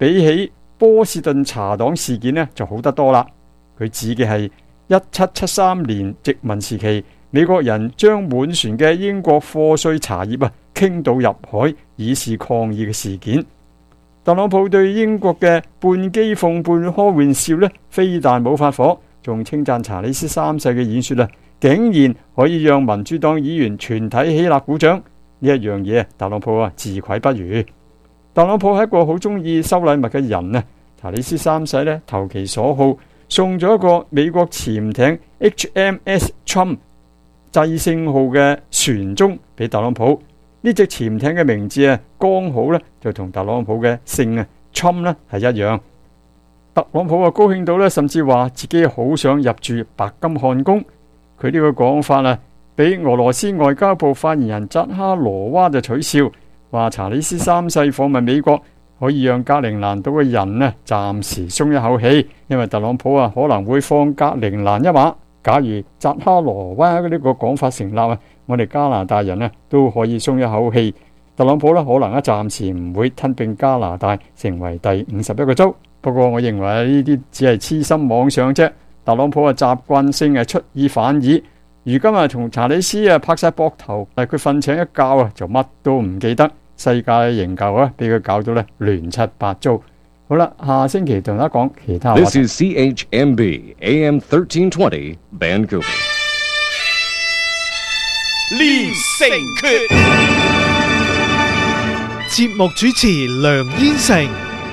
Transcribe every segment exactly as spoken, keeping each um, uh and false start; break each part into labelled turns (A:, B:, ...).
A: 比起波士頓茶黨事件呢就好得多啦。佢指嘅係一七七三年殖民時期，美國人將滿船嘅英國課稅茶葉啊傾倒入海，以示抗議嘅事件。特朗普對英國嘅半譏諷半開玩笑呢，非但冇發火，仲稱讚查理斯三世嘅演說啊，竟然可以讓民主黨議員全體起立鼓掌。呢一樣嘢，特朗普啊自愧不如。特朗普係一個好中意收禮物嘅人啊。查理斯三世呢，投其所好，送咗一個美國潛艇 H M S Trump 制勝號嘅船鐘俾特朗普。呢隻潛艇嘅名字啊，剛好呢就同特朗普嘅姓啊 Trump 呢係一樣。特朗普啊高興到呢，甚至話自己好想入住白金漢宮。佢呢個講法啊，俾俄羅斯外交部發言人扎哈羅娃就取笑，話查理斯三世訪問美國可以讓格陵蘭島嘅人呢暫時鬆一口氣，因為特朗普啊可能會放格陵蘭一馬。假如扎哈羅娃呢個講法成立啊，我哋加拿大人呢都可以鬆一口氣。特朗普呢可能啊暫時唔會吞併加拿大成為第五十一個州。不過我認為呢啲只係痴心妄想啫。特朗普啊習慣性係出爾反爾，如今啊同查理斯啊拍晒膊頭，但佢瞓醒一覺啊就乜都唔記得，世界營救啊俾佢搞到咧亂七八糟。好啦，下星期同大家講其他話題。
B: This is C H M B A M thirteen twenty Vancouver。
C: 連城訣節目主持梁燕城。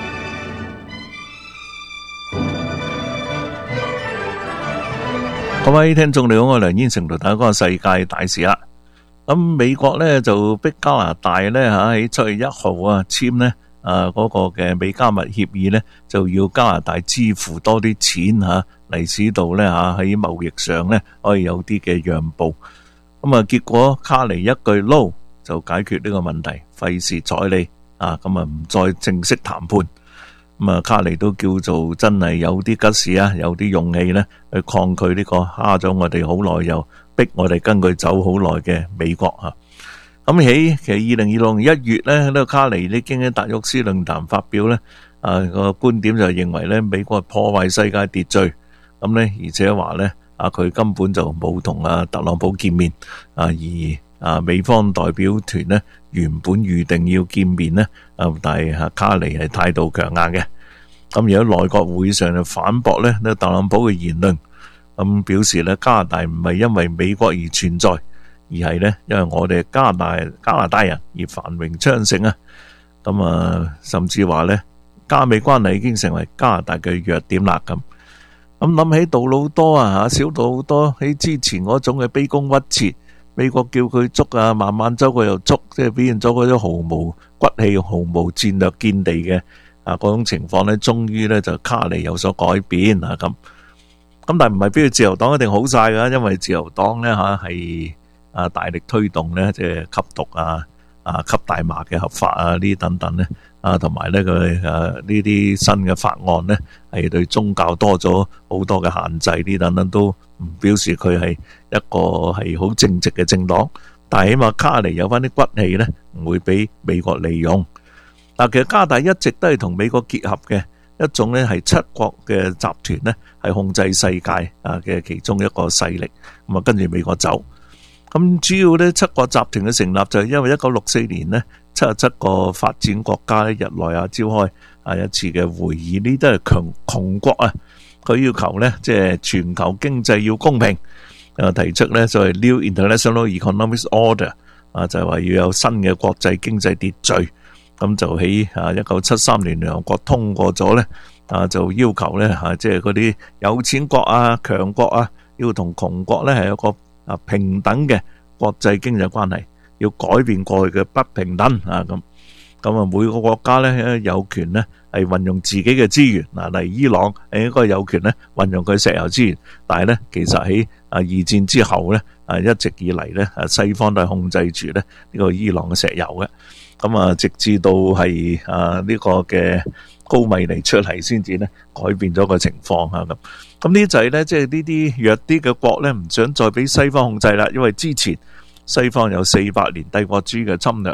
D: 各位聽眾你好，我係梁燕城，同大家講世界大事啦。咁美國咧就逼加拿大咧吓喺七月一號啊簽咧啊嗰個嘅美加密協議咧，就要加拿大支付多啲錢吓嚟使到咧吓喺貿易上咧可以有啲嘅讓步。咁啊結果卡尼一句 no 就解決呢個問題，費事睬你啊，咁啊唔再正式談判。咁啊，卡尼都叫做真係有啲吉士啊，有啲勇氣咧去抗拒呢個蝦咗我哋好耐，又逼我哋跟佢走好耐嘅美國啊。咁喺其實二零二六年一月咧，呢個卡尼已經喺達沃斯論壇發表咧啊個觀點就認為咧美國係破壞世界秩序，咁咧而且話咧啊佢根本就冇同啊特朗普見面啊，而啊美方代表團咧原本預定要見面咧，啊但係啊卡尼係態度強硬嘅。咁而喺內閣會上就反駁咧呢特朗普嘅言論，咁表示咧加拿大唔係因為美國而存在，而係咧因為我哋加拿大加拿大人而繁榮昌盛啊。咁啊甚至話咧加美關係已經成為加拿大嘅弱點啦。咁咁諗起杜魯多啊吓，小杜魯多喺之前嗰種嘅卑躬屈膝，美國叫佢捉啊，慢慢走佢又捉，即係表現咗嗰種毫無骨氣、毫無戰略見地嘅啊嗰種情況咧，終於咧就卡尼有所改變啊咁。咁但係唔係俾佢自由黨一定好晒噶，因為自由黨咧吓係啊大力推動咧即係吸毒啊啊吸大麻嘅合法啊呢啲等等咧啊，同埋咧佢誒呢啲新嘅法案咧係對宗教多咗好多嘅限制，呢啲等等都唔表示佢係一個係好正直嘅政黨，但係起碼卡尼有翻啲骨氣咧，唔會俾美國利用。但其實加拿大一直都係同美國結合嘅一種咧，係七國嘅集團咧，係控制世界啊嘅其中一個勢力。咁啊，跟住美國走。咁主要咧，七國集團嘅成立就係因為一九六四年呢，七十七個發展國家咧日內啊召開啊一次嘅會議，呢都係強窮國啊，佢要求咧即係全球經濟要公平，啊提出咧就係 New International Economic Order 啊，就係話要有新嘅國際經濟秩序。咁就喺啊一九七三年聯合國通過咗咧，啊就要求咧嚇，即係嗰啲有錢國啊、強國啊，要同窮國咧係有個啊平等嘅國際經濟關係，要改變過去嘅不平等啊咁。咁啊每個國家咧有權咧係運用自己嘅資源，嗱例如伊朗係應該有權咧運用佢石油資源，但係咧其實喺啊二戰之後咧啊一直以嚟咧啊西方都係控制住咧呢個伊朗嘅石油嘅。咁啊，直至到係啊呢個嘅高米尼出嚟先至咧改變咗個情況啊咁。咁呢就係咧，即係呢啲弱啲嘅國咧，唔想再俾西方控制啦。因為之前西方有四百年帝國主義嘅侵略咧，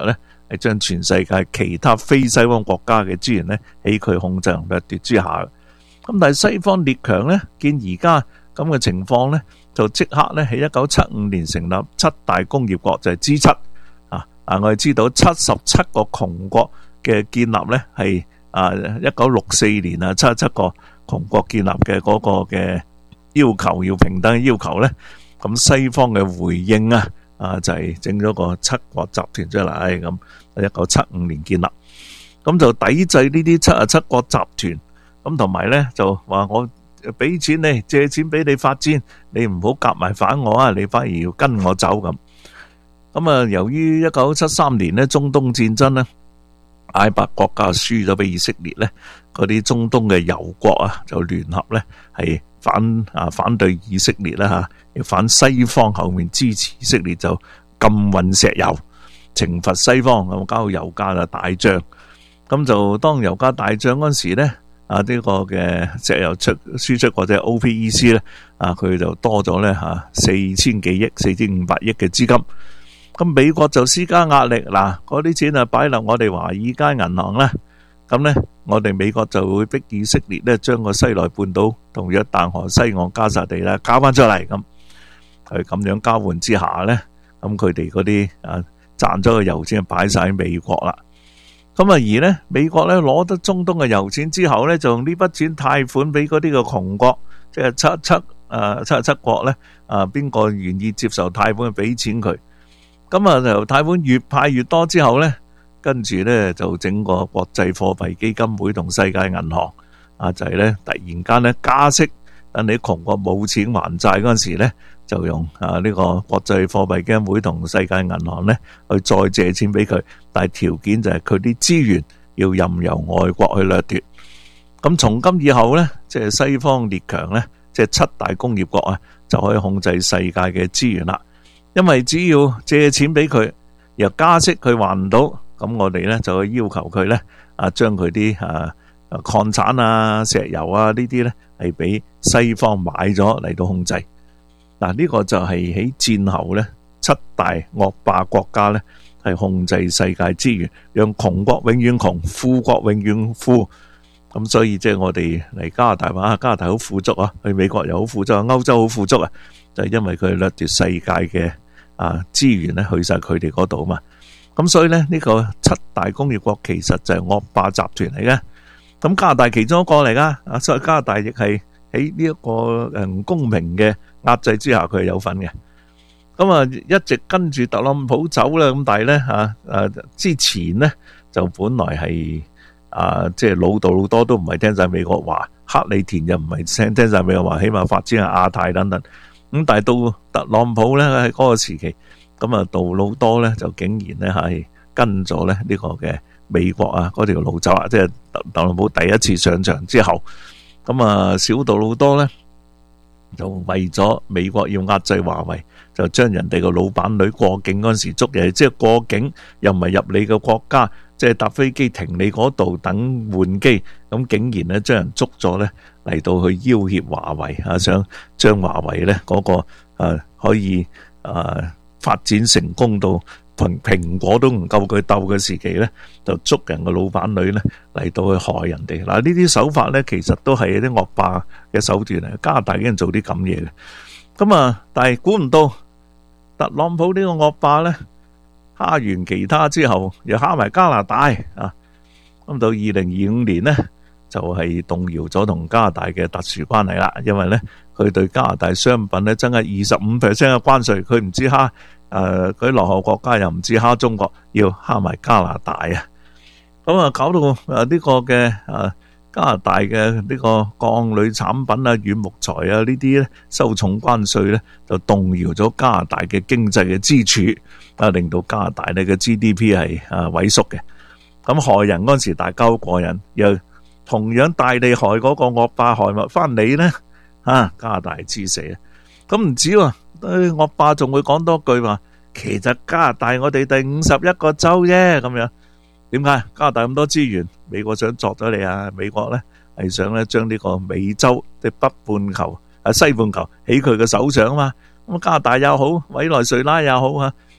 D: 係將全世界其他非西方國家嘅資源呢喺佢控制同掠奪之下。咁但係西方列強呢，見而家咁嘅情況呢，就即刻呢喺一九七五年成立七大工業國，就係 G 七啊。啊，我哋知道七十七個窮國嘅建立呢係啊一九六四年啊七十七個窮國建立嘅嗰個嘅要求，要平等嘅要求呢。咁西方嘅回應啊啊就係整咗個七國集團出嚟，咁一九七五年建立，咁就抵制呢啲七十七國集團。咁同埋咧就話我俾錢你，借錢俾你發展，你唔好夾埋反我啊！你反而要跟我走咁。咁啊，由於一九七三年咧中東戰爭咧，阿拉伯國家輸咗俾以色列咧，嗰啲中東嘅油國啊就聯合咧係反啊反對以色列啦吓，要反西方後面支持以色列，就禁運石油，懲罰西方，咁搞到油價就大漲。咁就當油價大漲嗰時咧。啊！呢、這個嘅石油出輸出或者 O P E C 咧，啊佢就多咗咧嚇四千幾億、四千五百億嘅資金。咁美國就施加壓力，嗱嗰啲錢啊擺落我哋華爾街銀行啦。咁咧，我哋美國就會逼以色列咧將個西奈半島同約旦河西岸加沙地咧交翻出嚟。咁佢咁樣交換之下咧，咁佢哋嗰啲啊賺咗嘅油錢擺晒喺美國啦。咁啊，而咧美國咧攞得中東嘅油錢之後咧，就用呢筆錢貸款俾嗰啲嘅窮國，即係七七誒七十七國咧，啊邊個願意接受貸款，俾錢佢。咁啊，就貸款越派越多之後咧，跟住咧就整個國際貨幣基金會同世界銀行啊，就係咧突然間咧加息，等你窮國冇錢還債嗰陣時咧，就用啊呢個國際貨幣基金會同世界銀行咧去再借錢俾佢，但係條件就係佢啲資源要任由外國去掠奪。咁從今以後咧，即係西方列強咧，即係七大工業國啊，就可以控制世界嘅資源啦。因為只要借錢俾佢，又加息佢還唔到，咁我哋咧就去要求佢咧啊，將佢啲啊礦產啊、石油啊呢啲咧係俾西方買咗嚟到控制。嗱，呢個就係喺戰後咧七大惡霸國家咧係控制世界資源，讓窮國永遠窮，富國永遠富。咁所以即係我哋嚟加拿大話，加拿大好富足啊，去美國又好富足，歐洲好富足啊，就係因為佢掠奪世界嘅啊資源咧去晒佢哋嗰度啊嘛。咁所以咧呢個七大工業國其實就係惡霸集團嚟嘅。咁加拿大其中一個嚟噶，啊所以加拿大亦係喺呢一個誒唔公平嘅壓制之下，佢係有份嘅。咁啊，一直跟住特朗普走啦。咁但係咧嚇誒之前咧就本來係啊，即係老道老多都唔係聽晒美國話，克里田又唔係聽聽曬美國話，起碼發展下亞太等等。咁但係到特朗普咧喺嗰個時期，咁啊杜魯多咧就竟然咧係跟咗咧呢個嘅美國啊嗰條路走啊，即係特特朗普第一次上場之後，咁啊小杜魯多咧就為咗美國要壓制華為，就將人哋個老闆女過境嗰陣時捉嘢，即係過境又唔係入你嘅國家，即係搭飛機停你嗰度等換機，咁竟然咧將人捉咗咧嚟到去要挾華為啊，想將華為咧嗰個誒可以誒發展成功到蘋蘋果都唔夠佢鬥嘅時期咧，就捉人個老闆女咧嚟到去害人哋。嗱，呢啲手法咧其實都係一啲惡霸嘅手段嚟，加拿大已經做啲咁嘢嘅。咁啊，但係估唔到特朗普呢個惡霸咧蝦完其他之後，又蝦埋加拿大啊！咁到二零二五年咧，就係動搖咗同加拿大嘅特殊關係啦。因為咧，佢對加拿大商品咧增加二十五 percent 嘅關稅，佢唔知蝦誒佢落後國家，又唔知蝦中國，要蝦埋加拿大啊！咁啊，搞到誒呢個嘅誒加拿大嘅呢個鋼鋁產品啊、軟木材啊呢啲咧收重關稅咧，就動搖咗加拿大嘅經濟嘅支柱啊，令到加拿大呢嘅 G D P 係啊萎縮嘅。咁害人嗰陣時，大家好過癮，又同樣大地害嗰個惡霸害物翻你咧，啊加拿大之死啊！咁唔止喎，誒惡霸仲會講多句話，其實加拿大我哋第五十一個州啫，咁樣點解加拿大咁多資源，美國想作咗你啊？美國咧係想咧將呢個美洲嘅北半球啊西半球喺佢嘅手上啊嘛。咁加拿大又好，委內瑞拉又好啊，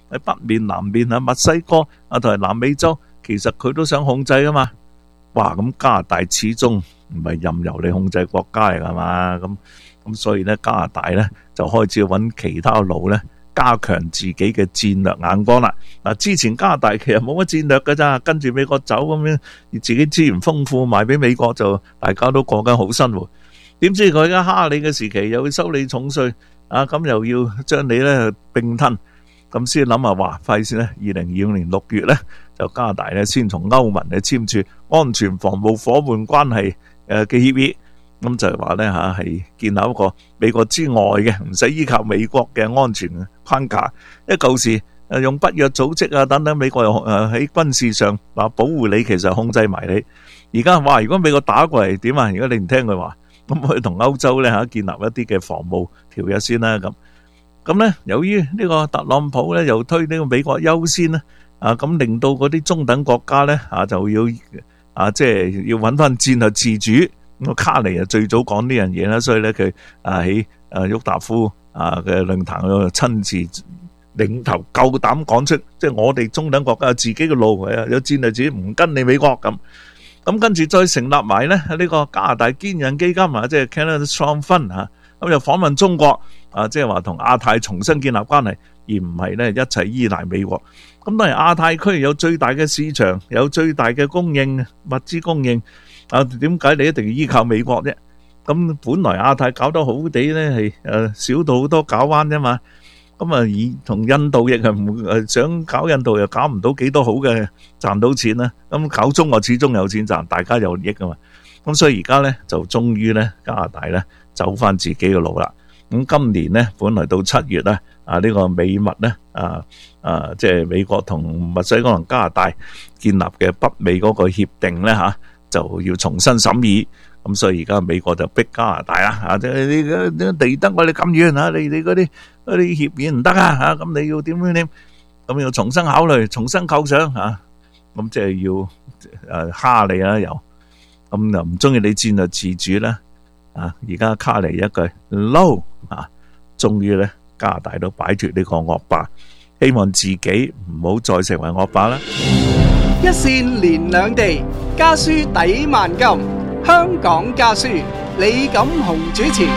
D: 喺北面、南面啊、墨西哥啊同埋南美洲，其實佢都想控制啊嘛。哇！咁加拿大始終唔係任由你控制國家嚟㗎嘛，咁咁所以咧加拿大咧就開始揾其他路咧加強自己嘅戰略眼光啦。嗱，之前加拿大其實冇乜戰略㗎咋，跟住美國走咁樣，而自己資源豐富賣俾美國就大家都過緊好生活。點知佢而家蝦你嘅時期又要收你重稅啊，咁又要將你咧併吞，咁先諗下話費事咧。二零二五年六月咧就加拿大咧先從歐盟咧簽署安全防務夥伴關係誒嘅協議，咁就係話咧吓係建立一個美國之外嘅唔使依靠美國嘅安全框架。因為舊時誒用北約組織啊等等，美國又誒喺軍事上話保護你，其實控制埋你。而家話如果美國打過嚟點啊？如果你唔聽佢話，咁佢同歐洲咧吓建立一啲嘅防務條約先啦。咁咁咧，由於呢個特朗普咧又推呢個美國優先咧，啊咁令到嗰啲中等國家咧啊就要啊即係要揾翻戰略自主。咁卡尼啊最早講呢樣嘢啦，所以咧佢啊喺啊郁達夫啊嘅論壇嗰度親自領頭夠膽講出，即係我哋中等國家有自己嘅路，有戰略自主，唔跟你美國咁。咁跟住再成立埋咧呢個加拿大堅韌基金啊，即係 Canada Strong Fund 嚇，咁又訪問中國啊，即係話同亞太重新建立關係，而唔係咧一齊依賴美國。咁當然亞太區有最大嘅市場，有最大嘅供應物資供應啊，點解你一定要依靠美國啫？咁本來亞太搞得好地咧，係誒少到好多搞彎啫嘛。咁啊，以同印度亦係唔誒想搞印度又搞唔到幾多好嘅賺到錢啦。咁搞中國始終有錢賺，大家有利益噶嘛。咁所以而家咧就終於咧加拿大咧走翻自己嘅路啦。咁今年咧本來到七月咧啊呢個美墨咧啊啊即係美國同墨西哥同加拿大建立嘅北美嗰個協定咧嚇就要重新審議。咁所以而家美國就逼加拿大啦嚇，即係你嘅地得我哋咁遠嚇，你你嗰啲嗰啲協議唔得啊嚇，咁你要點點點，咁要重新考慮、重新構想嚇，咁即係要誒蝦你啦又，咁又唔中意你戰略自主啦啊！而家卡嚟一句 no 啊，終於咧加拿大都擺脫呢個惡霸，希望自己唔好再成為惡霸啦。
E: 一線連兩地，家書抵萬金。香港家書，李錦雄主持。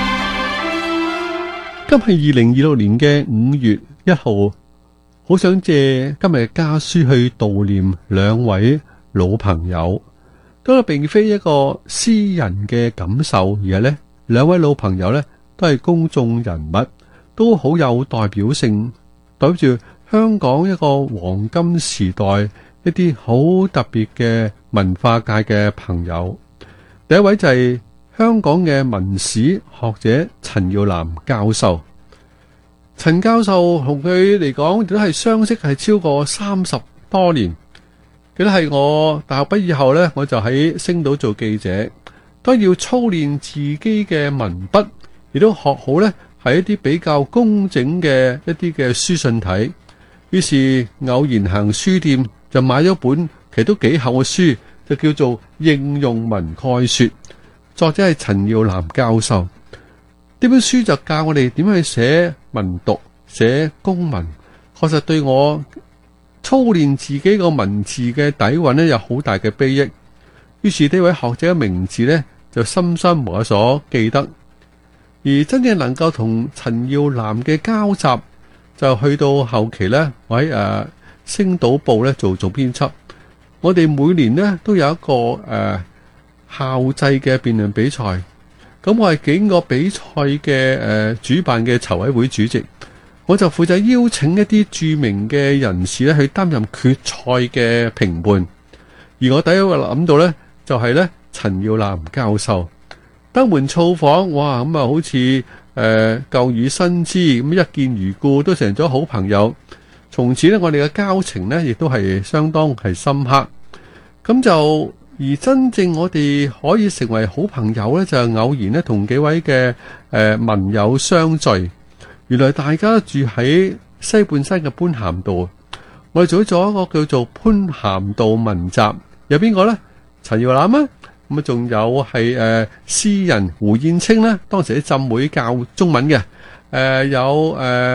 F: 今係二零二六年嘅五月一號，好想借今日嘅家書去悼念兩位老朋友。都並非一個私人嘅感受，而係呢兩位老朋友呢都係公眾人物，都好有代表性，代表住香港一個黃金時代一啲好特別嘅文化界嘅朋友。第一位就係香港嘅文史學者陳耀南教授。陳教授同佢嚟講亦都係相識係超過三十多年。記得係我大學畢業後呢，我就喺星島做記者，都要操練自己嘅文筆，亦都學好呢係一啲比較工整嘅一啲嘅書信體。於是偶然行書店就買咗本其實都幾厚嘅書，就叫做《應用文概說》，作者係陳耀南教授。呢本書就教我哋點樣去寫文讀、寫公文，確實對我操練自己個文字嘅底蘊呢有好大嘅裨益。於是呢位學者嘅名字呢就深深無所記得。而真正能夠同陳耀南嘅交集，就去到後期呢，我喺誒、呃、星島報呢做總編輯。我哋每年呢都有一個誒、呃、校際嘅辯論比賽，咁我係幾個比賽嘅誒、呃、主辦嘅籌委會主席，我就負責邀請一啲著名嘅人士咧去擔任決賽嘅評判。而我第一個諗到呢，就係、是、呢陳耀南教授登門造訪，哇咁啊好似誒、呃、舊雨新知咁，一見如故，都成咗好朋友。從此呢，我哋嘅交情呢亦都係相當係深刻。咁就而真正我哋可以成為好朋友呢，就係偶然呢同幾位嘅誒、呃、文友相聚。原來大家住喺西半山嘅般咸道，我哋做咗一個叫做般咸道文集。有邊個呢？陳耀南啊，咁啊仲有係誒詩人胡燕青呢，當時喺浸會教中文嘅。誒、呃、有誒。呃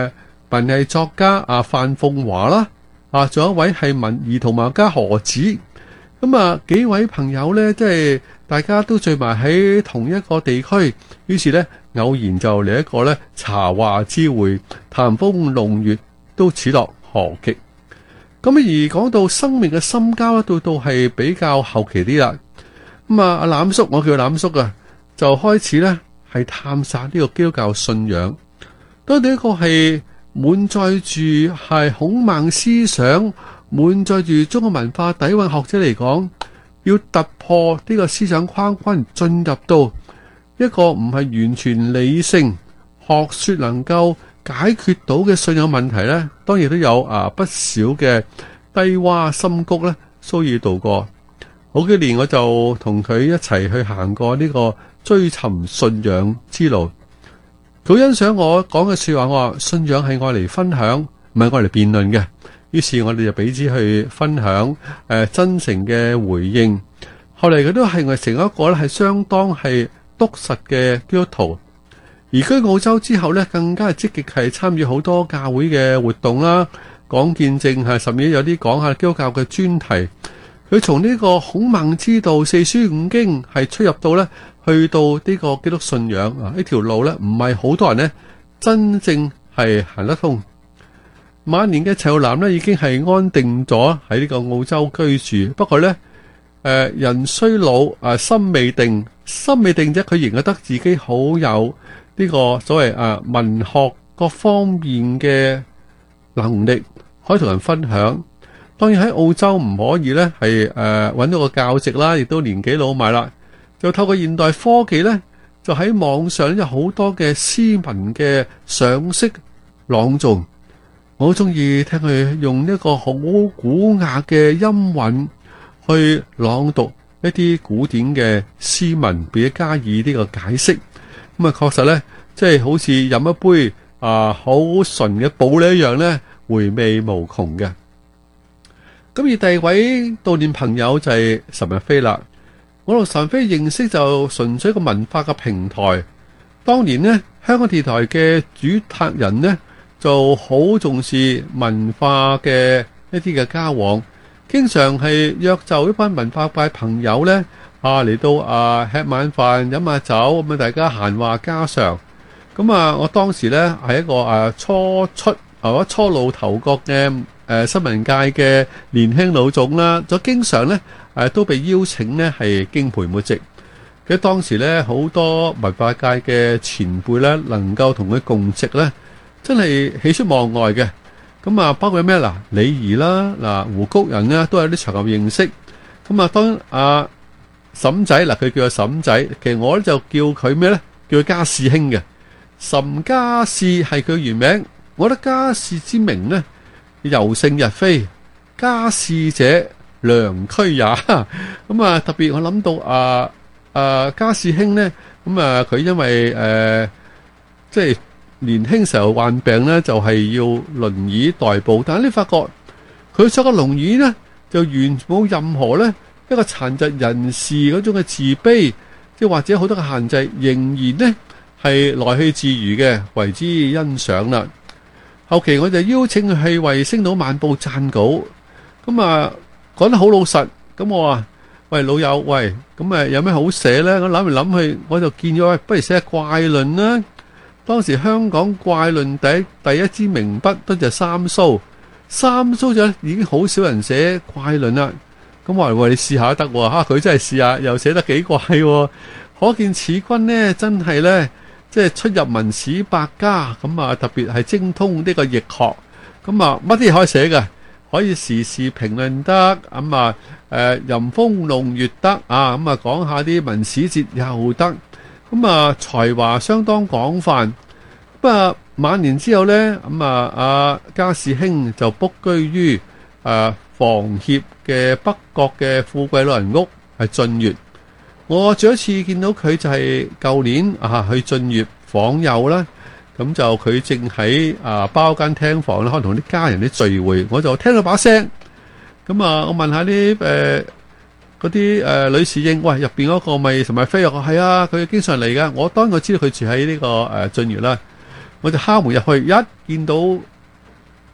F: 文藝作家啊范鳳華啦，啊仲有一位係文兒童漫家何子。咁啊幾位朋友呢，即係大家都聚埋喺同一個地區，於是呢，偶然就嚟一個呢茶話之會，談風弄月，都似落何極。咁而講到生命嘅深交咧，到到係比較後期啲啦。咁啊阿欖叔，我叫欖叔啊，就開始呢係探索呢個基督教信仰。當呢一個係滿載住係孔孟思想，滿載住中國文化底蘊學者嚟講，要突破呢個思想框框，進入到一個唔係完全理性學說能夠解決到嘅信仰問題呢，當然都有啊不少嘅低洼深谷咧，需要度過。好幾年我就同佢一齊去行過呢個追尋信仰之路。佢欣賞我講嘅說話，我話信仰係愛嚟分享，唔係愛嚟辯論嘅。於是我哋就彼此去分享，誒、呃、真誠嘅回應。後嚟佢都係我成一個咧係相當係篤實嘅基督徒。移居澳洲之後咧，更加係積極係參與好多教會嘅活動啦，講見證係，甚至有啲講下基督教嘅專題。佢從呢個孔孟之道、四書五經係出入到咧，去到呢個基督信仰啊，呢條路咧唔係好多人咧真正係行得通。晚年嘅陳浩南咧已經係安定咗喺呢個澳洲居住，不過咧誒、呃、人衰老啊，心未定，心未定啫，佢仍覺得自己好有呢個所謂啊文學各方面嘅能力，可以同人分享。當然喺澳洲唔可以咧係誒揾到個教職啦，亦都年紀老邁啦，就透過現代科技咧，就喺網上有好多嘅詩文嘅賞識朗誦。我好中意聽佢用一個好古雅嘅音韻去朗讀一啲古典嘅詩文，並加以呢個解釋。咁啊，確實咧，即係好似飲一杯啊好純嘅寶呢一樣咧，回味無窮嘅。咁而第二位悼念朋友就係岑日飛啦。我同岑日飛認識就純粹一個文化嘅平台。當年呢，香港電台嘅主責人呢就好重視文化嘅一啲嘅交往，經常係約就一班文化界朋友呢啊嚟到啊吃晚飯飲下酒，咁啊大家閒話家常。咁啊，我當時呢係一個啊初出或者初露頭角嘅誒新聞界嘅年輕老總啦，就經常呢誒都被邀請呢係敬陪末席。其實當時呢好多文化界嘅前輩呢能夠同佢共席呢，真係喜出望外嘅。咁啊，包括咩嗱？李儀啦，嗱胡谷人呢都有啲場合認識。咁啊，當阿嬸仔嗱，佢叫阿嬸仔，其實我咧就叫佢咩咧？叫佢家士兄嘅。岑家士係佢原名。我覺得家士之名呢，猶勝日非，家士者良軀也。咁啊，特別我諗到啊啊家士兄呢，咁啊佢因為誒、呃、即係年輕時候患病呢，就係、是、要輪椅代步。但係你發覺佢坐個輪椅呢，就完冇任何呢一個殘疾人士嗰種嘅自卑，即係或者好多嘅限制，仍然呢係來去自如嘅，為之欣賞啦。後期我就邀請佢去為《星島晚報》撰稿，咁啊講得好老實。咁我話：喂老友，喂咁誒有咩好寫咧？我諗嚟諗去，我就建議喂，不如寫下怪論啦。當時香港怪論第一第一支名筆都就三蘇，三蘇就已經好少人寫怪論啦。咁我話：喂，你試下得喎嚇，佢真係試下，又寫得幾怪喎。可見此君呢，真係咧。即係出入文史百家，咁啊特別係精通呢個易學，咁啊乜啲可以寫嘅，可以時事評論得，咁啊誒吟風弄月得啊，咁啊講下啲文史節又得，咁啊才華相當廣泛。不過晚年之後呢，咁啊阿家士兄就卜居於誒房協嘅北角嘅富貴老人屋係晉粵。我最後一次見到佢就係舊年啊去晉粵訪友啦，咁就佢正喺啊包間廳房啦，可能同啲家人啲聚會，我就聽到把聲，咁啊我問下啲誒嗰啲誒女侍應，喂入邊嗰個咪岑日飛啊？係啊，佢經常嚟噶。我當我知道佢住喺呢個誒晉粵啦，我就敲門入去，一見到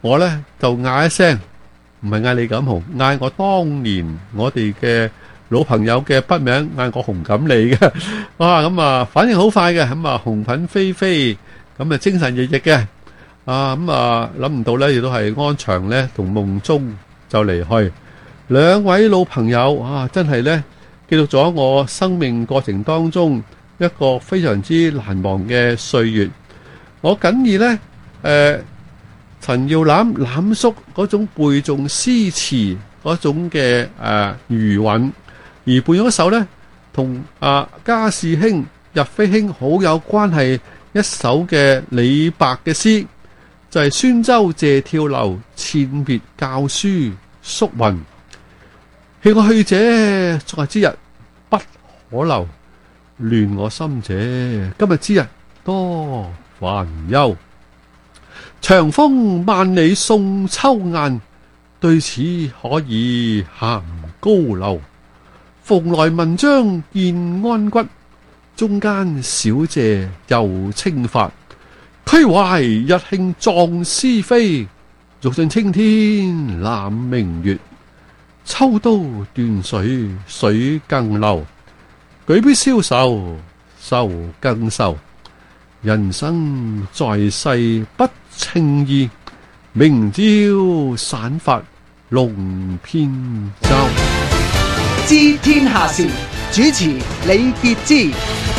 F: 我呢就嗌一聲，唔係嗌李錦雄，嗌我當年我哋嘅老朋友嘅筆名，嗌我紅錦利嘅。哇，咁啊反應好快嘅，咁啊紅粉飛飛，咁啊精神奕奕嘅。啊咁啊諗唔到呢，亦都係安詳呢同夢中就離去。兩位老朋友啊，真係呢記錄咗我生命過程當中一個非常之難忘嘅歲月。我僅以呢誒陳耀攬攬叔嗰種背誦詩詞嗰種嘅誒餘韻，而伴咗一首呢同啊家事兄日飛兄好有關係一首嘅李白嘅詩，就係宣州謝跳樓，餞別教書宿雲。棄我去者，昨日之日不可留，亂我心者，今日之日多煩憂。長風萬里送秋雁，對此可以行高樓。蓬萊文章見安骨，中間小謝又清發。俱懷日慶壯思飛，欲盡青天攬明月。抽刀斷水水更流，舉杯消愁愁更愁。人生在世不稱意，明朝散發龍偏舟。
E: 知天下事，主持李傑之。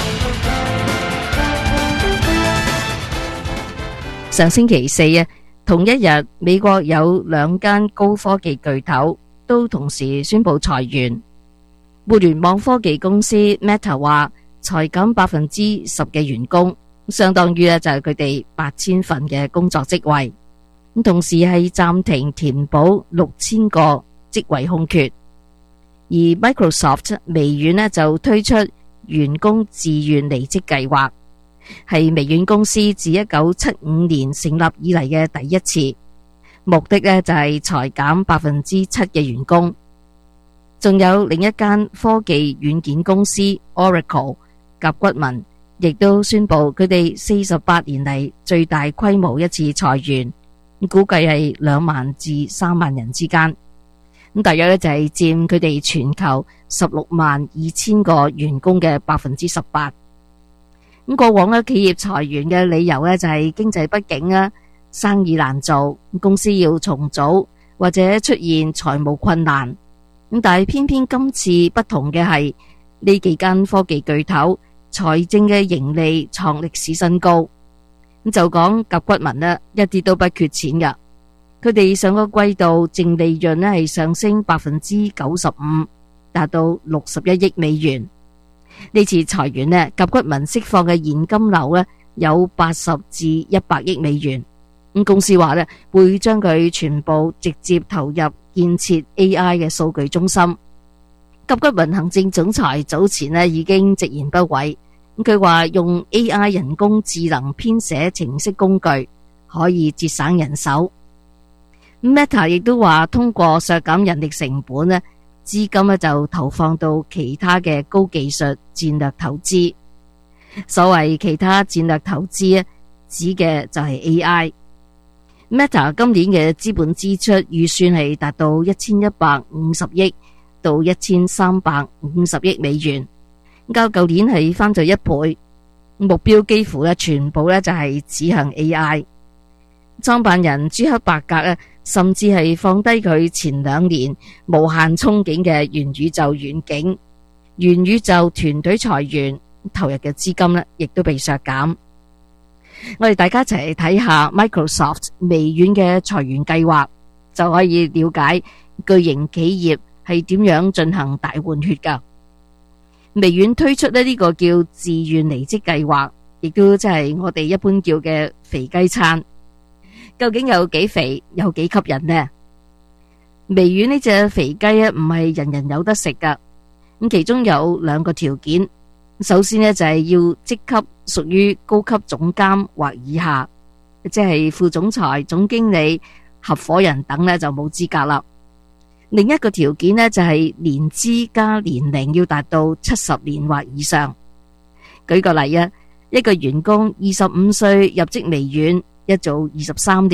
G: 上星期四啊，同一日，美國有兩間高科技巨頭都同時宣布裁員。互聯網科技公司 Meta 話裁減百分之十嘅員工，相當於咧就係佢哋八千份嘅工作職位。咁同時係暫停填補六千個職位空缺。而 Microsoft 微軟咧就推出員工自願離職計劃，係微軟公司自一九七五年成立以嚟嘅第一次。目的咧就係裁減百分之七嘅員工。仲有另一間科技軟件公司 Oracle 甲骨文，亦都宣布佢哋四十八年嚟最大規模一次裁員，估計係兩萬至三萬人之間。咁大約咧就係佔佢哋全球十六萬二千個員工嘅百分之十八。咁過往咧企業裁員嘅理由咧就係經濟不景啊，生意難做，公司要重組或者出現財務困難。咁但係偏偏今次不同嘅係呢幾間科技巨頭財政嘅盈利創歷史新高。咁就講甲骨文呢，一啲都不缺錢噶。佢哋上個季度淨利潤呢係上升百分之九十五，達到六十一億美元。呢次裁員呢，甲骨文釋放嘅現金流呢有八十至一百億美元。咁公司話呢會將佢全部直接投入建設 A I 嘅數據中心。甲骨文行政總裁早前呢已經直言不諱，佢話用 A I 人工智能編寫程式工具可以節省人手。Meta 亦都話通過削減人力成本呢，資金呢就投放到其他嘅高技術戰略投資。所謂其他戰略投資，指嘅就係 A I。Meta 今年嘅資本支出預算係達到一千一百五十億到一千三百五十億美元，較舊年係翻咗一倍。目標幾乎咧全部咧就係指向 A I。創辦人朱克伯格咧，甚至係放低佢前兩年無限憧憬嘅元宇宙遠景。元宇宙團隊裁員，投入嘅資金咧亦都被削減。我哋大家一齊嚟睇下 Microsoft 微軟嘅裁員計劃，就可以了解巨型企業係點樣進行大換血噶。微軟推出呢呢個叫自願離職計劃，亦都即係我哋一般叫嘅肥雞餐。究竟有幾肥，有幾吸引呢？微軟呢隻肥雞啊，唔係人人有得食噶。咁其中有兩個條件，首先呢，就係要職級屬於高級總監或以下，即係副總裁、總經理、合夥人等呢就冇資格啦。另一個條件呢，就係年資加年齡要達到七十年或以上。舉個例啊，一個員工二十五歲入職微軟，一做二十三年，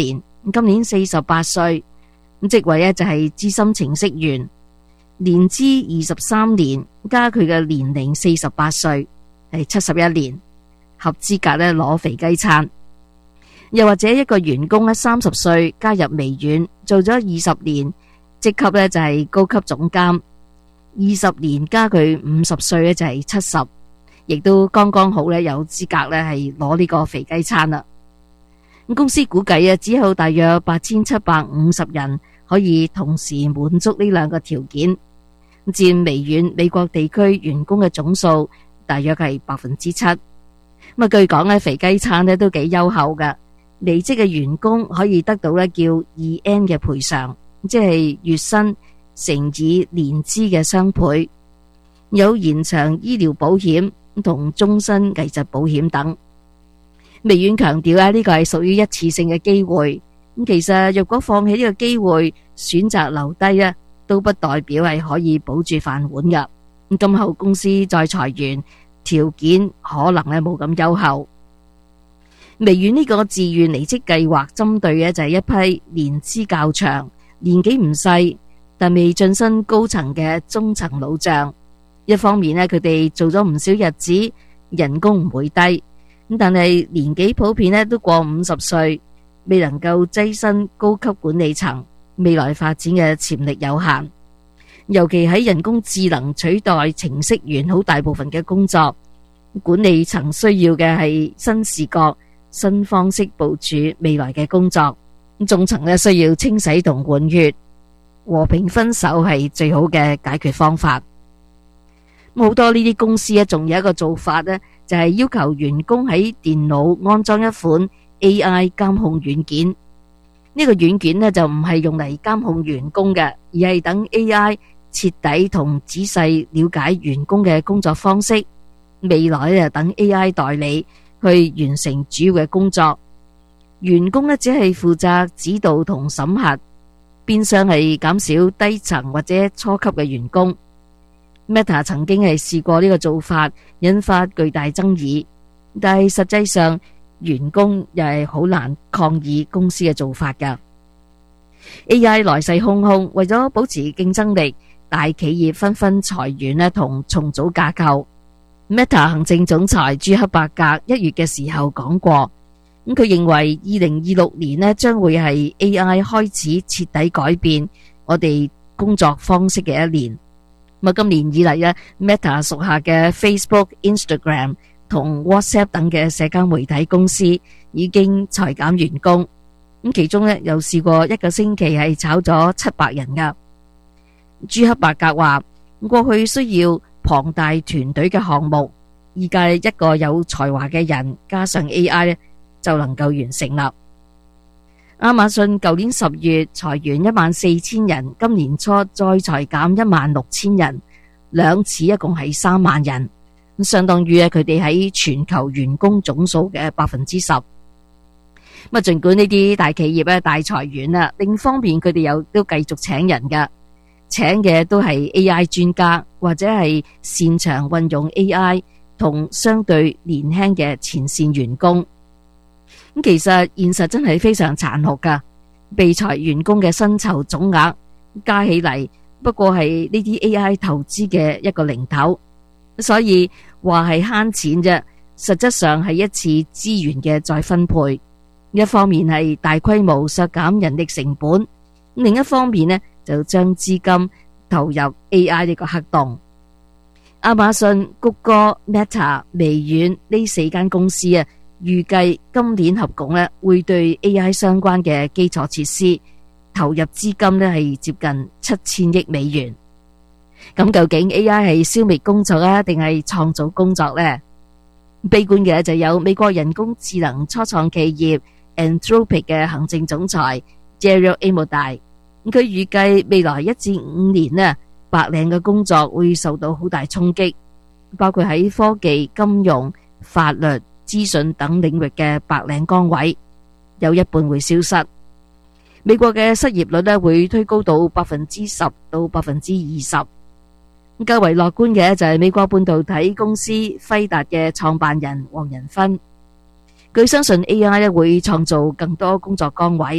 G: 今年四十八歲，咁職位呢就係資深程式員，年資二十三年，加佢嘅年齡四十八歲，係七十一年，合資格呢攞肥雞餐。又或者一個員工呢三十歲加入微軟，做咗二十年，職級呢就係高級總監，二十年加佢五十歲呢就係七十，亦都剛剛好呢有資格呢係攞呢個肥雞餐啦。公司估計啊，只有大約八千七百五十人可以同時滿足呢兩個條件，佔微軟美國地區員工嘅總數大約係百分之七。咁啊，據講呢肥雞餐呢都幾優厚噶。離職嘅員工可以得到咧叫二 N 嘅賠償，即係月薪乘以年資嘅雙倍，有延長醫療保險同終身危疾保險等。微軟強調啊，呢個係屬於一次性嘅機會。咁其實若果放棄呢個機會，選擇留低啊，都不代表係可以保住飯碗噶。咁今後公司再裁員，條件可能咧冇咁優厚。微軟呢個自願離職計劃針對嘅就係一批年資較長、年紀唔細但未晉身高層嘅中層老將。一方面呢，佢哋做咗唔少日子，人工唔會低，咁但係年紀普遍呢都過五十歲，未能夠躋身高級管理層，未來發展嘅潛力有限。尤其喺人工智能取代程式員好大部分嘅工作，管理層需要嘅係新視覺、新方式部署未來嘅工作，中層呢需要清洗同換血，和平分手係最好嘅解決方法。好多呢啲公司呢仲有一個做法呢，就係要求員工喺電腦安裝一款 A I 監控軟件。呢個軟件呢就唔係用嚟監控員工嘅，而係等 A I 徹底同仔細了解員工嘅工作方式，未來就等 A I 代理去完成主要嘅工作，員工呢只係負責指導同審核，變相係減少低層或者初級嘅員工。Meta 曾經係試過呢個做法，引發巨大爭議，但係實際上員工又係好難抗議公司嘅做法㗎。A I 來勢洶洶，為咗保持競爭力，大企業紛紛裁員呢同重組架構。Meta 行政總裁朱克伯格一月嘅時候講過，咁佢認為二零二六年呢將會係 A I 開始徹底改變我哋工作方式嘅一年。咁今年以嚟呢 Meta 屬下嘅 Facebook、Instagram 同 WhatsApp 等嘅社交媒體公司已經裁減員工，咁其中呢又試過一個星期係炒咗七百人噶。朱克伯格話，過去需要龐大團隊嘅項目，依家一個有才華嘅人加上 A I 就能夠完成啦。亞馬遜舊年十月裁員一萬四千人，今年初再裁減一萬六千人，兩次一共係三萬人，相當於佢哋喺全球員工總數嘅百分之十。咁啊，盡管呢啲大企業咧大裁員啦，另一方面佢哋又都繼續請人噶。請嘅都係 A I 專家，或者係擅長運用 A I 同相對年輕嘅前線員工。咁其實現實真係非常殘酷噶，被裁員工嘅薪酬總額加起嚟，不過係呢啲 A I 投資嘅一個零頭，所以話係慳錢啫，實質上係一次資源嘅再分配。一方面係大規模削減人力成本，另一方面呢，就將資金投入 A I 呢個黑洞。亞馬遜、谷歌、Meta、微軟呢四間公司啊，預計今年合共呢會對 A I 相關嘅基礎設施投入資金呢係接近七千億美元。咁究竟 A I 係消滅工作啊，定係創造工作呢？悲觀嘅就有美國人工智能初創企業 Anthropic 嘅行政總裁 Jared Amodei。佢預計未來一至五年呢，白領嘅工作會受到好大衝擊，包括喺科技、金融、法律、資訊等領域嘅白領崗位，有一半會消失。美國嘅失業率呢會推高到百分之十到百分之二十。較為樂觀嘅就係美國半導體公司輝達嘅創辦人黃仁勳，佢相信 A I 呢會創造更多工作崗位。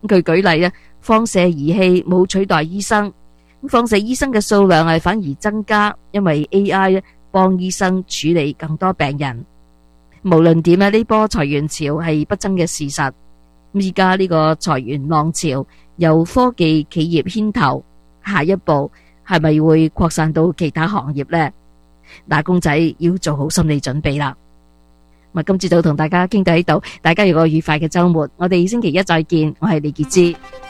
G: 佢舉例咧，放射儀器冇取代醫生，放射醫生嘅數量係反而增加，因為 A I 咧幫醫生處理更多病人。無論點啊，呢波裁員潮係不爭嘅事實。而家呢個裁員浪潮由科技企業牽頭，下一步係咪會擴散到其他行業呢？打工仔要做好心理準備啦。咁今朝早同大家傾到呢度，大家有個愉快嘅周末。我哋星期一再見，我係李潔芝。